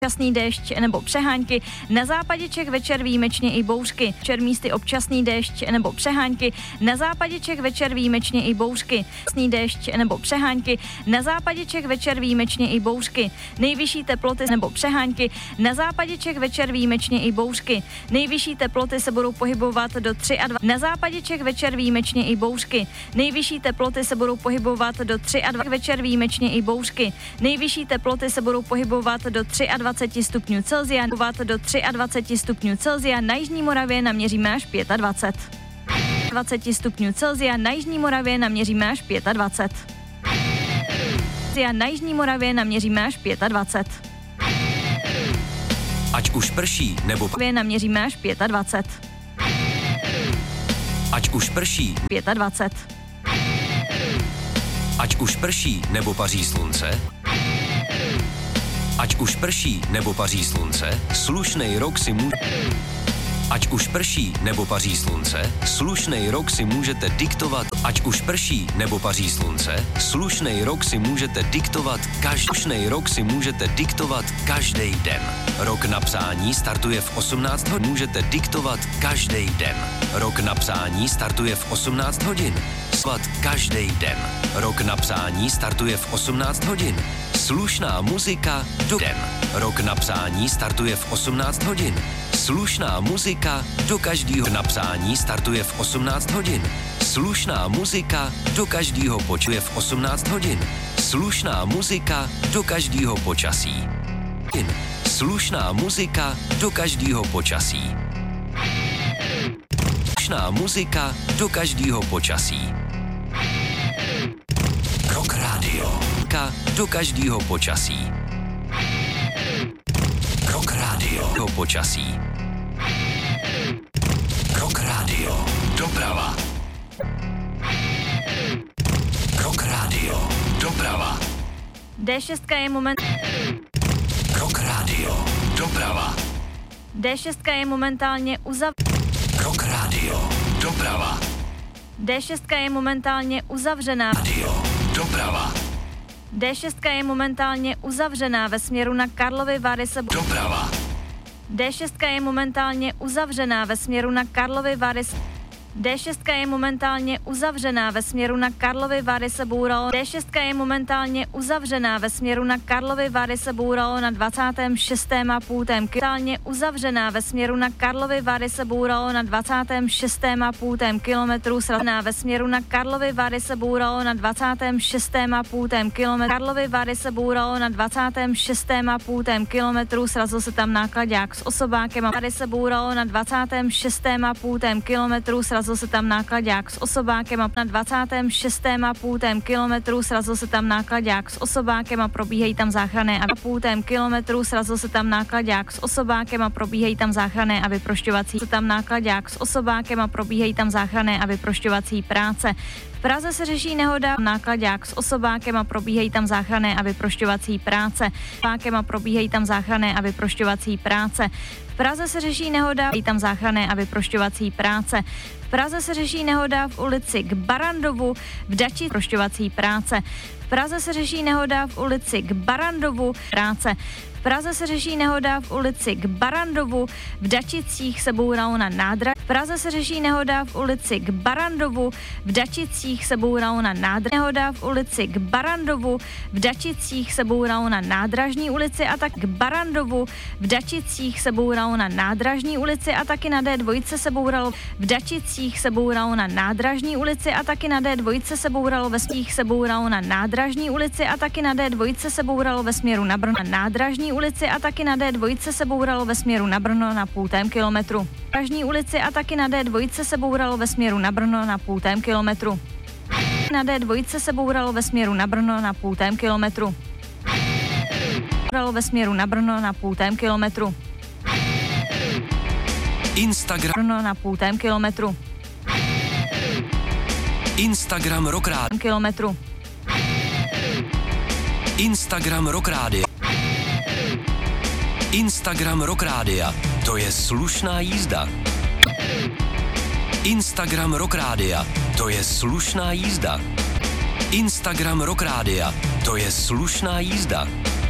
Občasný déšť nebo přehánky, na západě Čech večer výjimečně i bouřky. Večer místy občasný déšť nebo přehánky, na západě Čech večer výjimečně i bouřky. Občasný déšť nebo přehánky, na západě Čech večer výjimečně i bouřky. Nejvyšší teploty nebo přehánky, na západě Čech večer výjimečně i bouřky. Nejvyšší teploty se budou pohybovat do 23. Na západě Čech večer výjimečně i bouřky. Nejvyšší teploty se budou pohybovat do 23. Večer výjimečně i bouřky. Nejvyšší teploty se budou pohybovat do 23 stupňů Celsia, do 23 stupňů Celsia, na Jižní Moravě naměříme až 25. 20 stupňů Celsia, na Jižní Moravě naměříme až 25. Na Jižní Moravě naměříme až 25. Ať už prší, nebo naměříme až 25. Ať už prší, 25. Ať už prší, nebo paří slunce. Ať už prší, nebo paří slunce, slušnej rok si Ať už prší, nebo paří slunce, slušnej rok si můžete diktovat. Ať už prší, nebo paří slunce, slušnej rok si můžete diktovat. Slušnej rok si můžete diktovat každý den. Rok na psání startuje v 18 hodin. Můžete diktovat každý den. Rok na psání startuje v 18 hodin. Svat každý den. Rok na psání startuje v 18 hodin. Slušná muzika do den. Rok na psání startuje v 18 hodin. Slušná muzika do každého napsání startuje v 18 hodin. Slušná muzika do každého počuje v 18 hodin. Slušná muzika do každého počasí. Slušná muzika do každého počasí. Slušná muzika do každého počasí. Rock Radio. Do každého počasí. Rock Radio. Do počasí. Rock Radio. Doprava. Rock Radio. Doprava. D6 je moment. Rock Radio. Doprava. D6 je momentálně Rock Radio. Doprava. D6 je momentálně uzavřená. Radio. Doprava. D6 je momentálně uzavřená ve směru na Karlovy Vary se... Doprava. D6 je momentálně uzavřená ve směru na Karlovy Vary. D6 je momentálně uzavřená ve směru na Karlovy Vary se bouralo. D6 je momentálně uzavřená ve směru na Karlovy Vary se bouralo na 26,5 kilometru. Uzavřená ve směru na Karlovy Vary se bouralo na 26,5 kilometru. Ve směru na Karlovy Vary se bouralo na 26,5 kilometru. Karlovy Vary se bouralo na 26,5 kilometru. Srazil se tam nákladák s osobákem a Vary se bouralo na 26,5 kilometru. Srazil se tam nákladák s osobákem a na 26,5 kilometru srazil se tam nákladák s osobákem a probíhají tam záchranné a 0,5 kilometru srazil se tam nákladák s osobákem a probíhají tam záchranné a vyprošťovací. Se tam nákladák s osobákem a probíhají tam záchranné a vyprošťovací práce. V Praze se řeší nehoda, nákladák s osobákem a probíhají tam záchranné a vyprošťovací práce. Osobákem a probíhají tam záchranné a vyprošťovací práce. V Praze se řeší nehoda, tam záchranné a vyprošťovací práce. V Praze se řeší nehoda v ulici k Barandovu v Dači prošťovací práce. V Praze se řeší nehoda v ulici k Barandovu práce. V Praze se řeší nehoda v ulici k Barandovu, v Dačicích se bouralo na nádraží. V Praze se řeší nehoda v ulici k Barandovu, v Dačicích se bouralo na nádraží. Nehoda v ulici k Barandovu, v Dačicích se bouralo na nádražní ulici a tak k Barandovu, v Dačicích se bouralo na nádražní ulici a taky na D2 se bouralo. V Dačicích se bouralo na nádražní ulici a taky na D2 se bouralo ve Smích se bouralo na nádražní ulici a taky na D2 se bouralo ve směru na Brno na nádražní ulici a taky na D2 se bouralo ve směru na Brno na 0,5 kilometru. Nádražní ulici a taky na D2 se bouralo ve směru na Brno na 0,5 kilometru. Na D2 se bouralo ve směru na Brno na 0,5 kilometru. Bouralo ve směru na Brno na 0,5 kilometru. Instagram Brno na 0,5 kilometru. Instagram Rock Radio. Kilometru. Instagram Rock Radio. Instagram Rock Rádia. To je slušná jízda. Instagram Rock Rádia. To je slušná jízda. Instagram Rock Rádia. To je slušná jízda.